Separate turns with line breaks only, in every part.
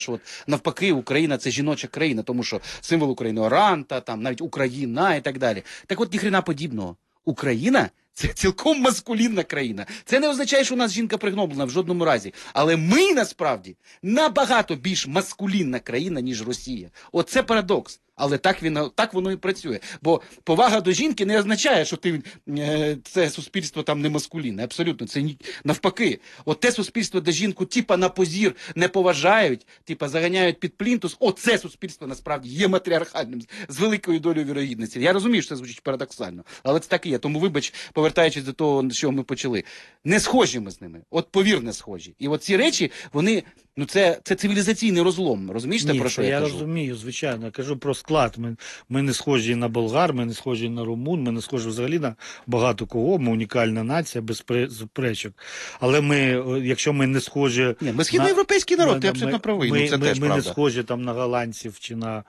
що от навпаки Україна це жіноча країна, тому що символ України Оранта, там навіть Україна і так далі. Так от ніхрена подібного. Україна це цілком маскулінна країна. Це не означає, що у нас жінка пригноблена в жодному разі. Але ми насправді набагато більш маскулінна країна, ніж Росія. Оце парадокс. Але так воно і працює. Бо повага до жінки не означає, що це суспільство там не маскулінне. Абсолютно. Це навпаки. От те суспільство, де жінку типа на позір не поважають, типа заганяють під плінтус, оце суспільство насправді є матріархальним з великою долею вірогідності. Я розумію, що це звучить парадоксально, але це так і є. Тому, вибач, повертаючись до того, з чого ми почали. Не схожі ми з ними. От повір, не схожі. І от ці речі, вони, це цивілізаційний розлом. Розумієш, про що я кажу?
Я розумію, звичайно. Я кажу про склад. Ми не схожі на болгар, ми не схожі на румун, ми не схожі взагалі на багато кого. Ми унікальна нація, без суперечок. Але якщо ми не схожі...
Ні, ми східноєвропейський народ, ти абсолютно правий. Це теж правда.
Ми не схожі там на голландців чи на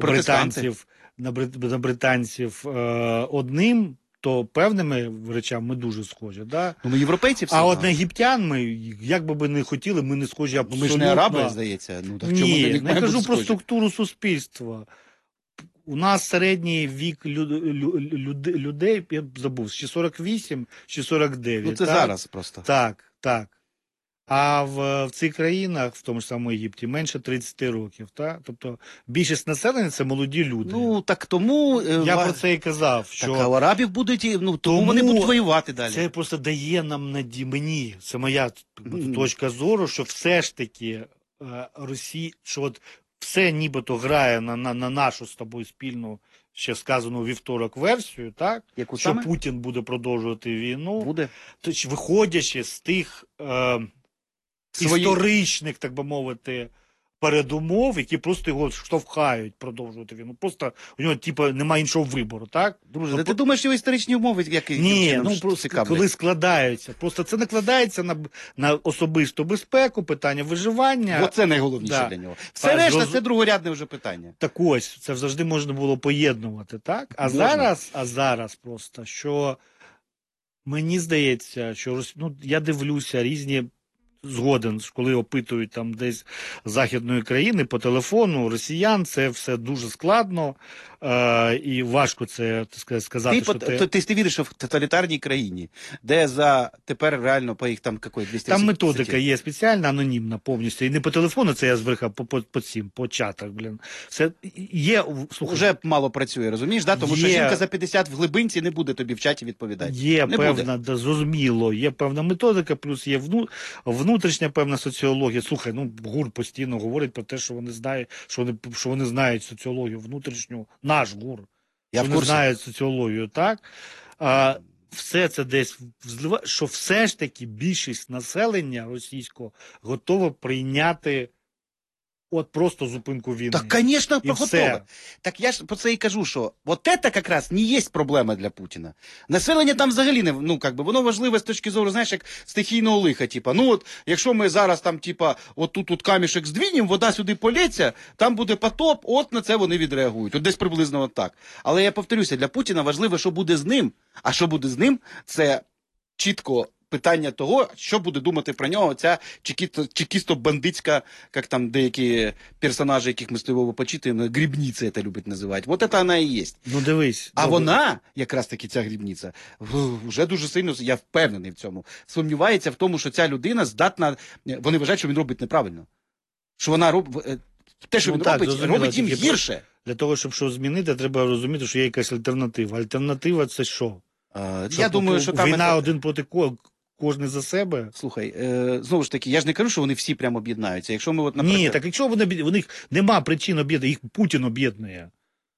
британців одним, то певними речами ми дуже схожі. Да?
Ми європейці всі.
А от на єгиптян ми, як би не хотіли, ми не схожі абсолютно.
Ми ж не араби, здається.
Ні, я кажу про структуру суспільства. У нас середній вік людей, я забув, чи 48, чи 49.
Це зараз просто.
Так. А в цих країнах, в тому ж самому Єгипті, менше 30 років. Так? Тобто більшість населення – це молоді люди.
Так тому...
Я про це і казав. Що
так, а у арабів будуть, тому вони будуть воювати далі.
Це просто дає нам мені, це моя точка зору, що все ж таки Росія, що от все нібито грає на нашу з тобою спільну, ще сказану вівторок версію, так?
Яку
що
саме?
Путін буде продовжувати війну.
Буде.
Тобто, виходячи з тих історичних, так би мовити, передумов, які просто його штовхають продовжувати війну. Просто у нього, немає іншого вибору, так?
Друже, ти думаєш, що історичні умови,
Ні, просто коли складаються. Просто це накладається на особисту безпеку, питання виживання.
Оце найголовніше для нього. Все решта, це другорядне вже питання. Так
ось, це завжди можна було поєднувати, так? А зараз просто, що мені здається, що я дивлюся різні згоден, коли опитують там десь західної країни по телефону росіян, це все дуже складно і важко це сказати.
Ти віриш, що в тоталітарній країні, де тепер реально по їх там 200
там методика є спеціальна, анонімна повністю, і не по телефону, це я збрехав, по чатах, Це є...
Вже мало працює, розумієш, да? Тому що жінка за 50 в глибинці не буде тобі в чаті відповідати.
Є певна, зрозуміло, є певна методика, плюс є внутрішня певна соціологія. Слухай, ГУР постійно говорить про те, що вони знають, що вони знають соціологію внутрішню. Наш ГУР. Вони знають соціологію, так? Все це десь взливає, що все ж таки більшість населення російського готова прийняти просто зупинку війни.
Так, звісно, готове. Так я ж про це і кажу, що от це якраз не є проблема для Путіна. Населення там взагалі не, воно важливе з точки зору, знаєш, як стихійного лиха, якщо ми зараз там, тут камішек здвинемо, вода сюди полється, там буде потоп, на це вони відреагують. От десь приблизно так. Але я повторюся, для Путіна важливо, що буде з ним, а що буде з ним, це чітко питання того, що буде думати про нього ця чекісто-бандитська, як там деякі персонажі, яких ми з тобою почитуємо, грібниця це любить називати. От це вона і є.
Дивись.
А вона, якраз таки ця грібниця, вже дуже сильно, я впевнений в цьому, сумнівається в тому, що ця людина здатна, вони вважають, що він робить неправильно. Що вона робить, те, що він робить їм гірше.
Для того, щоб щось змінити, треба розуміти, що є якась альтернатива. Альтернатива – це що?
Я думаю, що там...
Війна один проти кожен за себе.
Слухай, знову ж таки, я ж не кажу, що вони всі прямо об'єднаються. Якщо ми наприклад...
Ні, так якщо у них нема причин об'єднати, їх Путін об'єднує.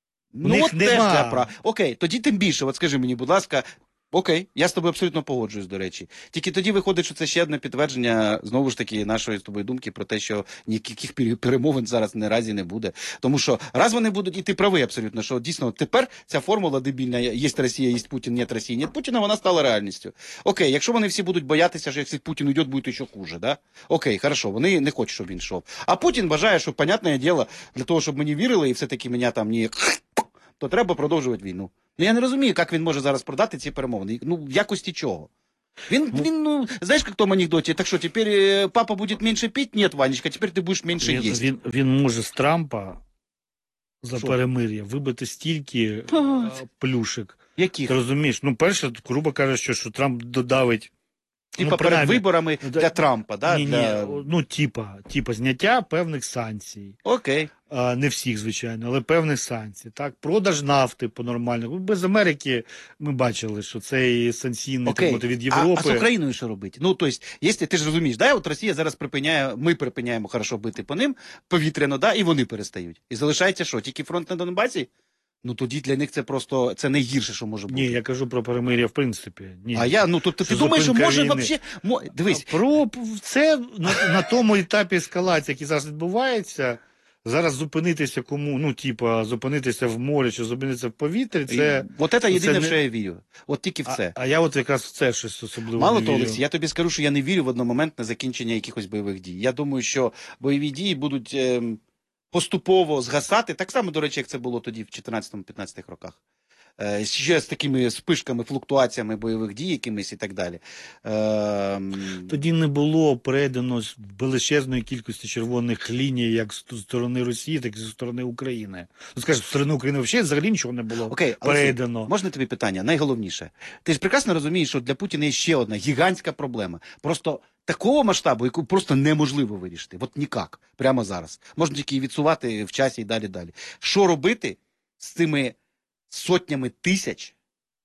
Окей, тоді тим більше, от скажи мені, будь ласка, окей, я з тобою абсолютно погоджуюсь, до речі. Тільки тоді виходить, що це ще одне підтвердження, знову ж таки, нашої з тобою думки про те, що ніяких перемовин зараз наразі не буде. Тому що раз вони будуть, і ти правий абсолютно, що дійсно тепер ця формула дебільна, є Росія, є Путін, нет Росії, нет Путіна, вона стала реальністю. Окей, якщо вони всі будуть боятися, що якщо Путін уйде, буде ще хуже, да? Окей, хорошо, вони не хочуть, щоб він йшов. А Путін вважає, що, понятне діло, для того, щоб мені вірили і все-таки мене там не... то треба продовжувати війну. Я не розумію, як він може зараз продати ці перемовини. В якості чого? Ну, знаешь, как в том анекдоте, так что, теперь папа будет меньше пить? Нет, Ванечка, теперь ты будешь меньше есть.
Він може з Трампа за
Що?
перемир'я вибити стільки плюшек.
Яких?
Ти розумієш? Ну, перше, грубо кажучи, що Трамп додавить.
Типа перед
принаймні,
виборами для Трампа, да?
Ні,
Для...
ну, типа зняття певних санкцій.
Окей.
Не всіх, звичайно, але певних санкцій. Так, продаж нафти по-нормальному. Без Америки ми бачили, що цей санкційний так мовити, від Європи.
А з Україною що робити? Ну, тобто, якщо ти ж розумієш, да, от Росія зараз припиняє, ми припиняємо хорошо бити по ним, повітряно, да, і вони перестають. І залишається що? Тільки фронт на Донбасі? Ну, тоді для них це просто, це найгірше, що може бути.
Ні, я кажу про перемир'я в принципі. Ні.
А я, ну, то ти думаєш, що може взагалі... Дивись.
Про це на тому етапі ескалації, який зараз відбувається, зараз зупинитися кому, ну, типа, зупинитися в морі чи зупинитися в повітрі, це...
От це єдине, в
не...
що я вірю. От тільки в це.
А я от якраз в це щось особливо
Мало
не
того,
вірю.
Олексій, я тобі скажу, що я не вірю в одномоментне закінчення якихось бойових дій. Я думаю, що бойові дії будуть поступово згасати, так само, до речі, як це було тоді в 14-15 роках. Ще з такими спишками, флуктуаціями бойових дій якимись і так далі.
Тоді не було передано величезної кількості червоних ліній як з сторони Росії, так і зі сторони України. Ну, скажімо, з сторони України взагалі нічого не було передано.
Олексій, можна тобі питання? Найголовніше. Ти ж прекрасно розумієш, що для Путіна є ще одна гігантська проблема. Просто такого масштабу, яку просто неможливо вирішити. От ніяк. Прямо зараз. Можна тільки її відсувати в часі і далі. Що робити з цими сотнями тисяч,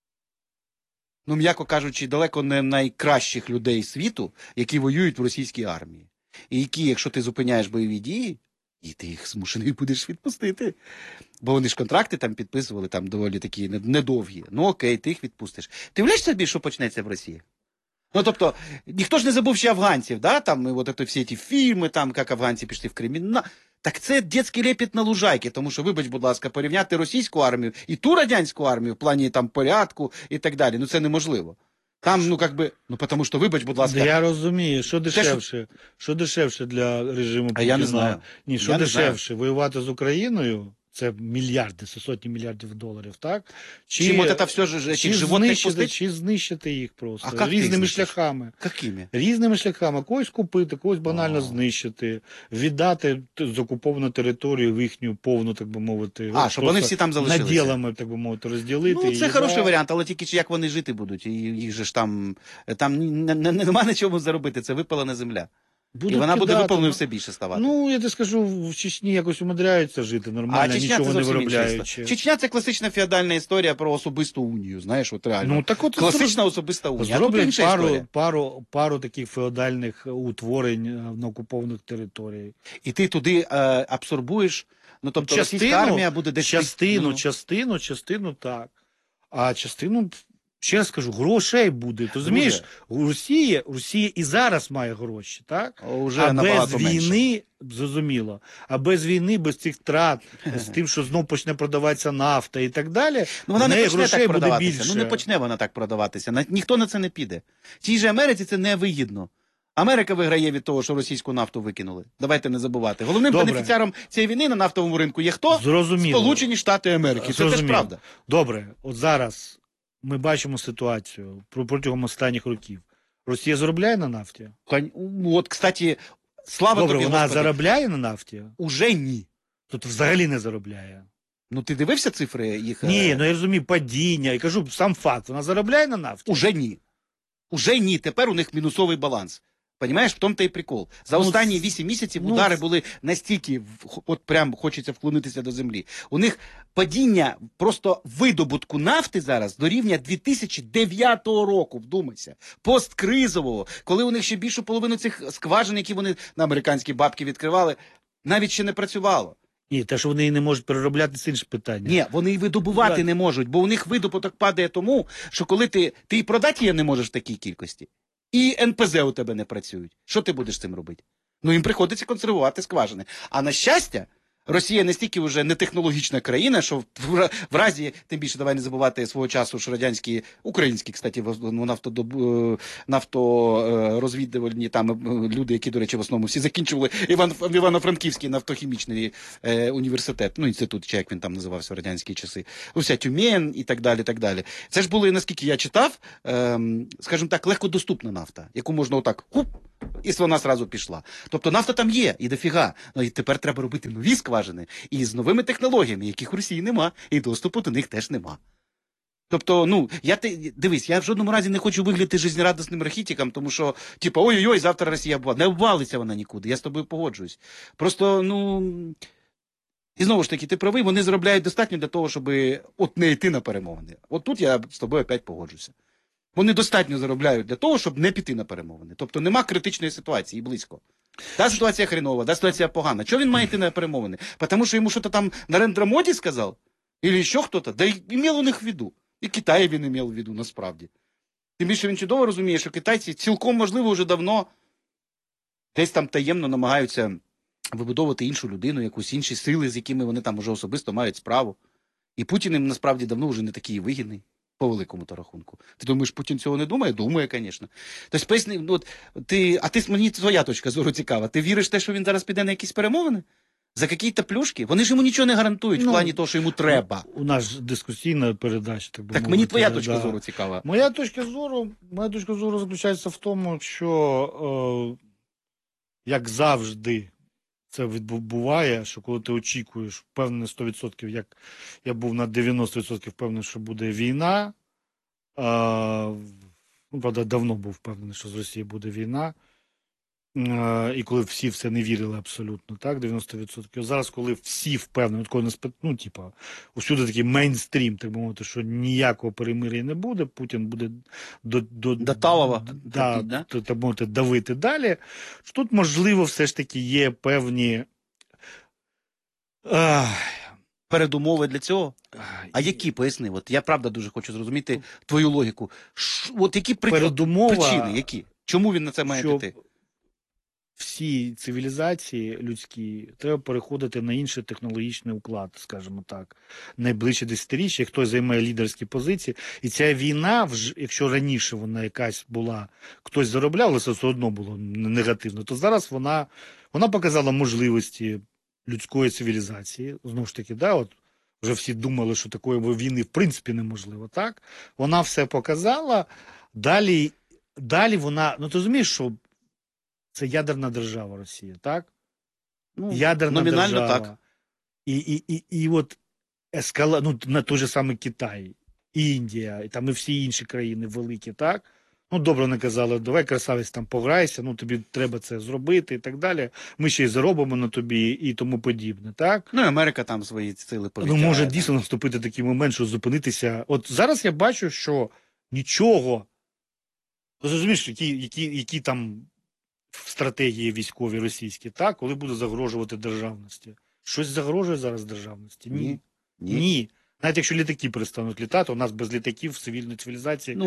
ну, м'яко кажучи, далеко не найкращих людей світу, які воюють в російській армії. І які, якщо ти зупиняєш бойові дії, і ти їх змушений будеш відпустити. Бо вони ж контракти там підписували, там доволі такі недовгі. Ну окей, ти їх відпустиш. Ти уявляєш собі, що почнеться в Росії? Ну, тобто, ніхто ж не забув ще афганців, да? Там, і от всі ці фільми, там, як афганці пішли в Кримінал. Так це дитячий лепет на лужайки, тому що, вибач, будь ласка, порівняти російську армію і ту радянську армію в плані там порядку і так далі. Ну це неможливо. Там, ну, тому що, вибач, будь ласка.
Я розумію, що дешевше для режиму Путіна.
А я не знаю.
Ні, що дешевше, воювати з Україною, це мільярди, це сотні мільярдів доларів, так?
Чим от це все ж цих животних пустить?
Чи знищити їх просто.
А
різними шляхами.
Якими?
Різними шляхами. Когось купити, когось банально знищити, віддати з окуповану територію в їхню повну, так би мовити.
Щоб вони всі там залишилися.
Наділами, так би мовити, розділити.
Ну, це хороший варіант, але тільки як вони жити будуть. І їх же ж там нема на чому заробити, це випалена земля. І вона буде випаленою все більше ставати.
Ну, я тобі скажу, в Чечні якось умудряються жити нормально, нічого не виробляючи.
Чечня – це класична феодальна історія про особисту унію, знаєш, от реально.
Ну, так от
класична особиста унія.
Зроблять пару таких феодальних утворень на окупованих територіях.
І ти туди абсорбуєш, ну, тобто російська армія буде десь...
Частину так. А частину... Ще раз кажу, грошей буде. Ти розумієш, Росія і зараз має гроші, так?
А без
війни, зрозуміло, а без війни, без цих втрат, з тим, що знов почне продаватися нафта і так далі,
ну, вона не почне так продаватися. Ну, не почне вона так продаватися. Ніхто на це не піде. Тій же Америці це не вигідно. Америка виграє від того, що російську нафту викинули. Давайте не забувати. Головним бенефіціаром цієї війни на нафтовому ринку є хто?
Зрозуміло.
Сполучені Штати Америки. Це теж правда.
Добре, от зараз ми бачимо ситуацію протягом останніх років. Росія заробляє на нафті?
От, кстати, слава тобі,
вона
Господи.
Заробляє на нафті?
Уже ні.
Тут взагалі не заробляє.
Ну, ти дивився цифри їх?
Ні, ну я розумію, падіння. І кажу, сам факт, вона заробляє на нафті?
Уже ні. Уже ні. Тепер у них мінусовий баланс. Понімаєш, в тому та й прикол. За останні 8 місяців удари були настільки, от прям хочеться вклонитися до землі. У них падіння просто видобутку нафти зараз до рівня 2009 року, вдумайся, посткризового, коли у них ще більшу половину цих скважин, які вони на американські бабки відкривали, навіть ще не працювало.
Ні, те, що вони її не можуть переробляти, це інше питання.
Ні, вони і видобувати не можуть, бо у них видобуток падає тому, що коли ти і продати її не можеш в такій кількості, і НПЗ у тебе не працюють. Що ти будеш з цим робити? Ну, їм приходиться консервувати скважини. А на щастя, Росія настільки вже не технологічна країна, що в разі, тим більше давай не забувати свого часу, що радянські, українські, кстати, нафторозвідувальні там люди, які, до речі, в основному всі закінчували Івано-Франківський нафтохімічний університет, ну, інститут, чи як він там називався в радянські часи, вся Тюмень і так далі, так далі. Це ж були, наскільки я читав, скажімо так, легкодоступна нафта, яку можна отак, хуп, і вона зразу пішла. Тобто нафта там є, і дофіга. Ну і тепер треба робити нові скважини, і з новими технологіями, яких в Росії нема, і доступу до них теж нема. Тобто, ну, дивись, я в жодному разі не хочу виглядати жизнерадісним рахітиком, тому що, типу, ой-ой-ой, завтра Росія обвалиться. Не обвалиться вона нікуди, я з тобою погоджуюсь. Просто, ну, і знову ж таки, ти правий, вони заробляють достатньо для того, щоб от не йти на перемовини. От тут я з тобою опять погоджуся. Вони достатньо заробляють для того, щоб не піти на перемовини. Тобто нема критичної ситуації, близько. Та ситуація хренова, та ситуація погана. Чого він має йти на перемовини? Тому що йому щось там на Рендрамоді сказав? Или ще хто-то? Да і мав у них в виду. І Китай він мав в виду, насправді. Тим більше він чудово розуміє, що китайці цілком, можливо, вже давно десь там таємно намагаються вибудовувати іншу людину, якусь інші сили, з якими вони там уже особисто мають справу. І Путін їм насправді давно вже не такий вигідний. По великому-то рахунку. Ти думаєш, Путін цього не думає? Думає, звісно. Тобто, поясни, от, мені твоя точка зору цікава. Ти віриш в те, що він зараз піде на якісь перемовини? За якісь плюшки? Вони ж йому нічого не гарантують в плані того, що йому треба.
У нас ж дискусійна передача, так би
Так
мовити.
мені твоя точка зору цікава.
Моя точка зору заключається в тому, що, як завжди, це відбуває, що коли ти очікуєш, впевнений 100%, як я був на 90% впевнений, що буде війна, правда, давно був впевнений, що з Росії буде війна, і коли всі в це не вірили абсолютно, так, 90%. Зараз, коли всі впевнені, усюди такий мейнстрім, так би мовити, що ніякого перемир'я не буде, Путін буде
до Талова,
так мовити, давити далі, що тут, можливо, все ж таки є певні
передумови для цього? А які, поясни? От я правда дуже хочу зрозуміти твою логіку. От які причини, які? Чому він на це має піти?
Всі цивілізації людські треба переходити на інший технологічний уклад, скажімо так, найближче десятиріччя, хтось займає лідерські позиції. І ця війна, якщо раніше вона якась була, хтось заробляв, але це все одно було негативно, то зараз вона показала можливості людської цивілізації. Знову ж таки, вже всі думали, що такої війни в принципі неможливо, так? Вона все показала, далі вона, ти розумієш, що це ядерна держава Росія, так? Ядерна
номінально
держава.
Так.
І от на той же самий Китай, Індія, і там і всі інші країни великі, так? Добре, вони казали, давай, красавець, там пограйся, тобі треба це зробити і так далі. Ми ще й заробимо на тобі і тому подібне, так?
І Америка там свої сили повітряє.
Може дійсно наступити такий момент, що зупинитися. От зараз я бачу, що нічого, ти розумієш, які там стратегії військові російські, так, коли буде загрожувати державності. Щось загрожує зараз державності? Ні. Навіть якщо літаки перестануть літати, у нас без літаків цивільної цивілізації.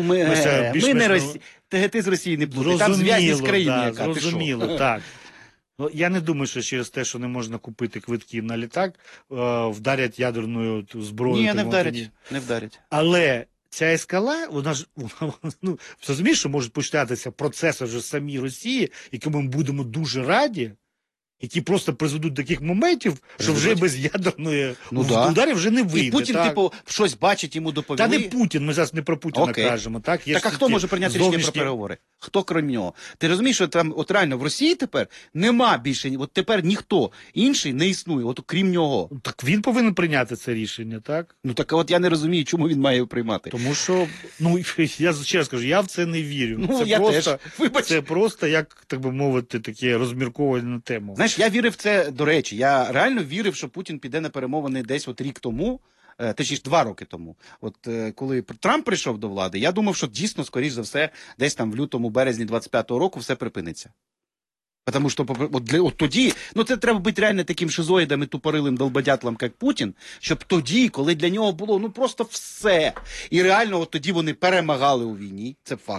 Ти з Росії не плутай, там зв'язні з країною, яка.
Зрозуміло, так. Я не думаю, що через те, що не можна купити квитки на літак, вдарять ядерною зброєю.
Ні, не вдарять.
Але ця ескала, вона розумієш, що можуть початися процеси вже в самій Росії, якими ми будемо дуже раді, які просто призведуть до таких моментів, що вже без ядерної ударів вже не вийде.
І Путін, щось бачить, йому доповіли.
Та не Путін, ми зараз не про Путіна кажемо. Так,
а хто може прийняти рішення про переговори? Хто крім нього? Ти розумієш, що там от реально в Росії тепер нема більше, от тепер ніхто інший не існує, от крім нього.
Так він повинен прийняти це рішення, так?
Так от я не розумію, чому він має його приймати.
Тому що, я ще раз кажу, я в це не вірю. Це просто, як, так би мовити, таке розмірковане на тему.
Знаєш, я вірив в це, до речі, я реально вірив, що Путін піде на перемовини десь рік тому, точніше 2 роки тому. Коли Трамп прийшов до влади, я думав, що дійсно, скоріш за все, десь там в лютому-березні 25-го року все припиниться. Тому що от тоді, це треба бути реально таким шизоїдом і тупорилим долбодятлом, як Путін, щоб тоді, коли для нього було просто все. І реально от тоді вони перемагали у війні, це факт.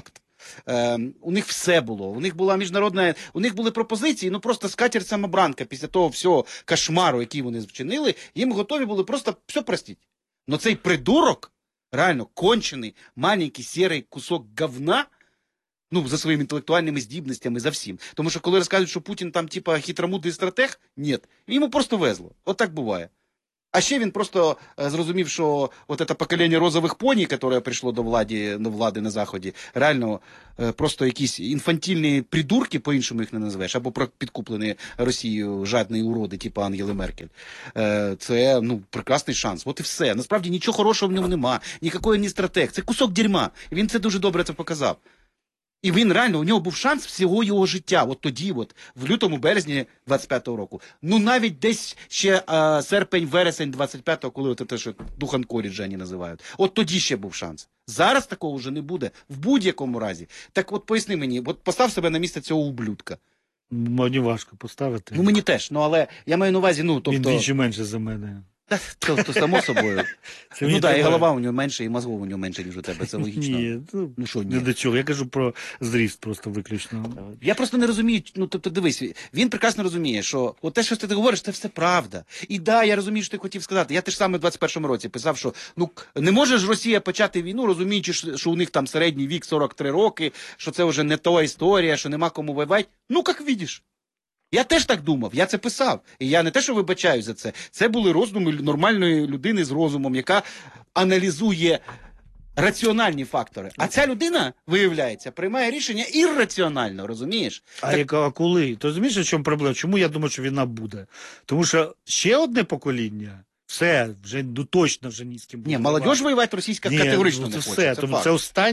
у них все було. У них була міжнародна, у них були пропозиції, ну просто скатерть самобранка після того всього кошмару, який вони вчинили, їм готові були просто все простити. Но цей придурок, реально кончений, маленький, сірий кусок говна, ну, за своїми інтелектуальними здібностями, за всім. Тому що коли розказують, що Путін там, типа, хитромудрий стратег, ні. Йому просто везло. От так буває. А ще він просто зрозумів, що от це покоління розових поні, яке прийшло до влади на Заході, реально просто якісь інфантильні придурки, по-іншому їх не називаєш, або підкуплені Росією жадні уроди, типу Ангели Меркель. Це, ну, прекрасний шанс. От і все. Насправді нічого хорошого в ньому нема. Ніякої не стратег. Це кусок дерьма. І він це дуже добре це показав. І він реально, у нього був шанс всього його життя. От тоді, от, в лютому-березні 25-го року. Ну, навіть десь ще серпень-вересень 25-го, коли от те, що Духан Коріджані називають. От тоді ще був шанс. Зараз такого вже не буде. В будь-якому разі. Так от поясни мені, от постав себе на місце цього ублюдка.
Мені важко поставити.
Ну, мені теж. Ну, але я маю на увазі, ну, тобто...
Він двічі менше за мене.
То само собою.
Це
Ну так, і голова у нього менше, і мозгов у нього менше, ніж у тебе. Це логічно.
Ні,
ну що ні?
Не до чого. Я кажу про зріст просто виключно.
Я просто не розумію, ну тобто дивись, він прекрасно розуміє, що от те, що ти говориш, це все правда. І да, я розумію, що ти хотів сказати. Я теж саме в 21-му році писав, що ну не може ж Росія почати війну, розуміючи, що у них там середній вік 43 роки, що це вже не та історія, що нема кому воювати. Ну, як видиш. Я теж так думав, я це писав. І я не те, що вибачаю за це. Це були роздуми нормальної людини з розумом, яка аналізує раціональні фактори. А ця людина, виявляється, приймає рішення ірраціонально, розумієш?
А коли? Ти розумієш, в чому проблема? Чому я думаю, що війна буде? Тому що ще одне покоління, все, вже ну, точно вже ні з ким буде.
Ні, молодь воювати російська категорично не
це
хоче.
Все. Тому це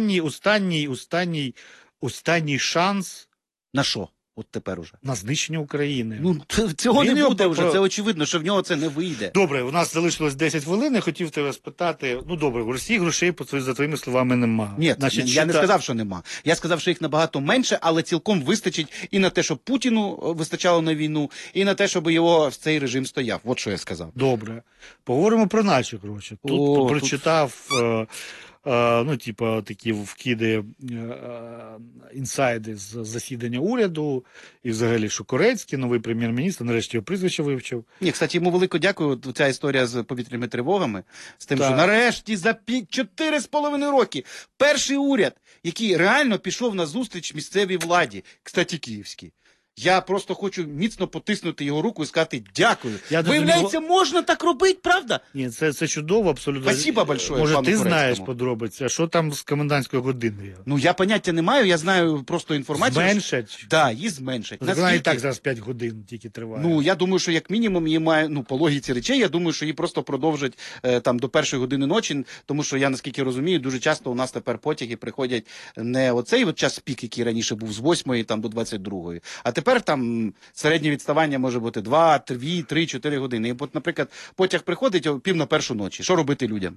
останній шанс.
На що? От тепер уже.
На знищення України.
Ну, цього
Він
не буде вже,
про...
це очевидно, що в нього це не вийде.
Добре, у нас залишилось 10 хвилин, я хотів тебе спитати, ну добре, у Росії грошей, за твоїми словами, нема.
Ні, я не сказав, що нема. Я сказав, що їх набагато менше, але цілком вистачить і на те, щоб Путіну вистачало на війну, і на те, щоб його в цей режим стояв. От що я сказав.
Добре. Поговоримо про наші гроші. Тут прочитав... ну, типа, такі вкиди, інсайди з засідання уряду, і взагалі Шукурецький, новий прем'єр-міністр, нарешті його прізвище вивчив.
Ні, кстати, йому велико дякую, ця історія з повітряними тривогами, з тим, що нарешті за 4,5 роки перший уряд, який реально пішов на зустріч місцевій владі, кстати, київській. Я просто хочу міцно потиснути його руку і сказати дякую. Виявляється, можна так робити, правда?
Ні, це чудово, абсолютно.
Спасибо большое,
може,
пану
ти
Турецькому.
знаєш подробиці, а що там з комендантською годиною?
Ну, я поняття не маю, я знаю просто інформацію.
Зменшать?
Так, да, її зменшать.
Вона і так зараз 5 годин тільки триває.
Ну, я думаю, що як мінімум її має, ну, по логіці речей, я думаю, що її просто продовжать там до 1-ї години ночі, тому що я, наскільки розумію, дуже часто у нас тепер потяги приходять не оцей от час пік, який раніше був з 8-ї там до 22-ї, а тепер там середнє відставання може бути 2, 3, 4 години. І от, наприклад, потяг приходить о 1:45 ночі. Що робити людям?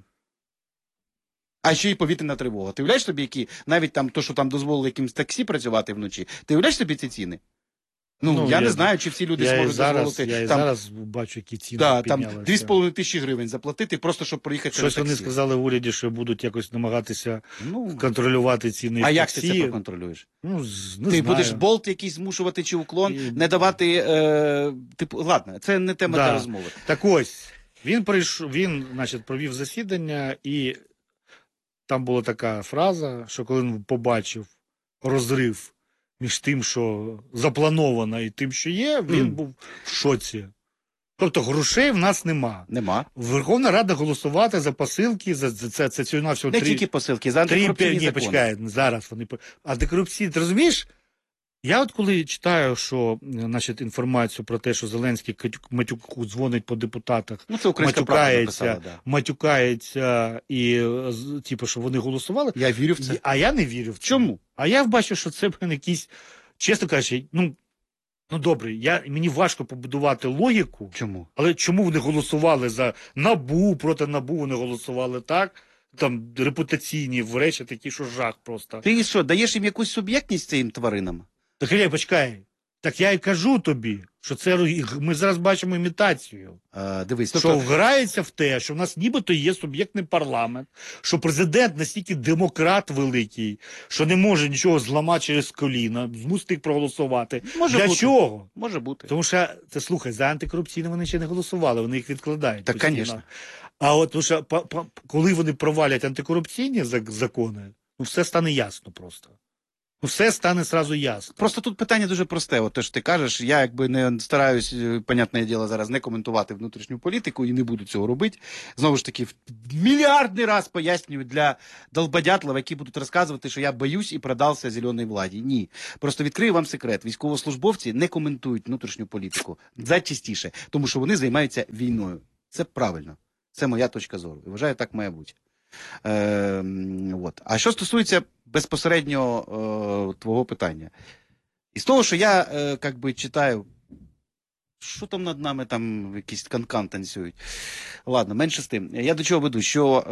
А ще й повітряна тривога. Ти уявляєш собі, які, навіть там, то, що там дозволили якимсь таксі працювати вночі, ти уявляєш собі ці ціни? Ну, я не знаю, чи всі люди зможуть дозволити.
Я
там,
зараз бачу, які ціни
піднялися. Там 2,5 тисячі гривень заплатити, просто щоб проїхати
через таксі. Щось вони сказали в уряді, що будуть якось намагатися контролювати ціни в таксі.
А як ти це проконтролюєш?
Ну, не
ти
знаю.
Будеш болт якийсь змушувати чи уклон, не давати, ладно, це не тема для розмови.
Так ось, він, значить, провів засідання, і там була така фраза, що коли він побачив розрив між тим, що заплановано, і тим, що є, він був в шоці. Тобто грошей в нас нема.
Нема.
Верховна Рада голосувати за посилки, це цю на всього
не тільки посилки, за антикорупційні закони.
Почекай, зараз вони... Антикорупційні, ти розумієш? Я от коли читаю, що, значить, інформацію про те, що Зеленський матюку дзвонить по депутатах,
ну, це українська правда написала,
матюкається і, типу, що вони голосували.
Я вірю в це.
А я не вірю в це.
Чому?
А я бачу, що це якийсь, чесно кажучи, ну добре, мені важко побудувати логіку.
Чому?
Але чому вони голосували за НАБУ, проти НАБУ вони голосували так? Там репутаційні речі такі, що жах просто.
Ти що, даєш їм якусь суб'єктність цим тваринам?
Так, почекай. Так я і кажу тобі. Що це ми зараз бачимо імітацію.
Дивись,
Що вграється в те, що в нас нібито є суб'єктний парламент, що президент настільки демократ великий, що не може нічого зламати через коліна, змусити їх проголосувати.
Може
Для
бути.
чого?
Може бути.
Тому що, це слухай, за антикорупційне вони ще не голосували, вони їх відкладають.
Так,
постійно.
звісно.
А от тому що, коли вони провалять антикорупційні закони, ну все стане ясно просто. Ну все стане сразу ясно.
Просто тут питання дуже просте. От те, що ти кажеш, я якби не стараюсь, понятне діло, зараз не коментувати внутрішню політику і не буду цього робити. Знову ж таки, мільярдний раз пояснюю для долбодятлів, які будуть розказувати, що я боюсь і продався зеленій владі. Ні. Просто відкрию вам секрет. Військовослужбовці не коментують внутрішню політику. Зачастіше. Тому що вони займаються війною. Це правильно. Це моя точка зору. І вважаю, так має бути. От. А що стосується безпосередньо твого питання. Із того, що я читаю, що там над нами, там якісь канкан танцюють. Ладно, менше з тим. Я до чого веду, що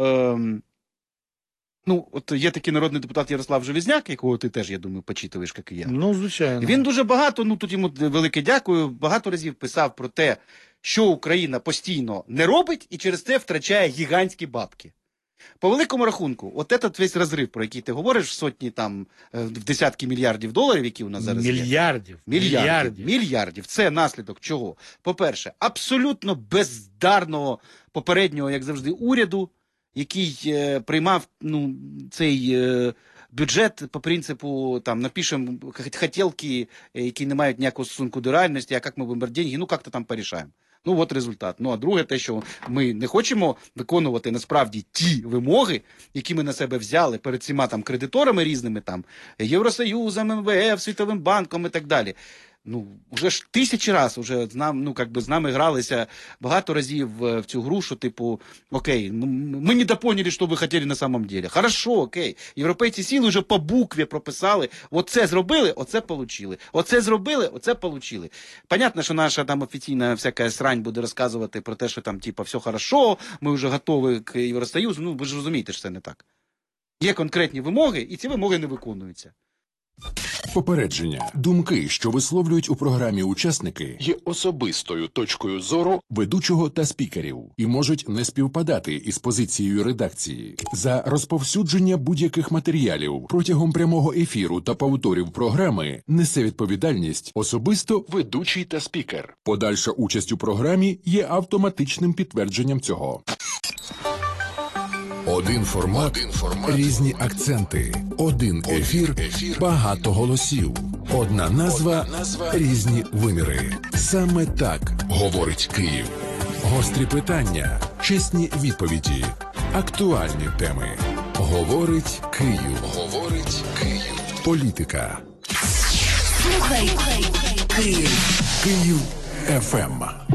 от є такий народний депутат Ярослав Железняк, якого ти теж, я думаю, почитуєш, як і я.
Ну, звичайно.
Він дуже багато, тут йому велике дякую, багато разів писав про те, що Україна постійно не робить і через це втрачає гігантські бабки. По великому рахунку, от этот весь розрив, про який ти говориш, в сотні, в десятки мільярдів доларів, які у нас зараз є. Мільярдів. Це наслідок чого? По-перше, абсолютно бездарного попереднього, як завжди, уряду, який приймав цей бюджет по принципу, напишемо хотілки, які не мають ніякого стосунку до реальності, а як ми будемо деньги, як-то там порішаємо. От результат. А друге те, що ми не хочемо виконувати насправді ті вимоги, які ми на себе взяли перед цими кредиторами різними, Євросоюзом, МВФ, Світовим банком і так далі. Уже ж тисячі раз уже з нами гралися багато разів в цю гру, що окей, ми не допоняли, що ви хотіли на самом деле. Хорошо, окей. Європейці сіли вже по букві прописали, оце зробили, оце получили. Оце зробили, оце получили. Понятно, що наша офіційна всяка срань буде розказувати про те, що все хорошо, ми вже готові к Євросоюзу. Ви ж розумієте, що це не так. Є конкретні вимоги, і ці вимоги не виконуються.
Попередження. Думки, що висловлюють у програмі учасники, є особистою точкою зору ведучого та спікерів і можуть не співпадати із позицією редакції. За розповсюдження будь-яких матеріалів протягом прямого ефіру та повторів програми несе відповідальність особисто ведучий та спікер. Подальша участь у програмі є автоматичним підтвердженням цього. Один формат, різні акценти, один ефір, багато голосів, одна назва, різні виміри. Саме так говорить Київ. Гострі питання, чесні відповіді, актуальні теми. Говорить Київ. Говорить Київ. Політика.
Слухай Київ.
Київ ФМ.